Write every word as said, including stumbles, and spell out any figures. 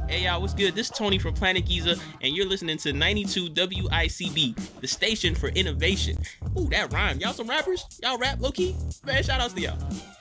Hey y'all, what's good? This is Tony from Planet Giza, and you're listening to ninety-two W I C B, the station for innovation. Ooh, that rhyme. Y'all some rappers? Y'all rap low-key? Man, shout outs to y'all.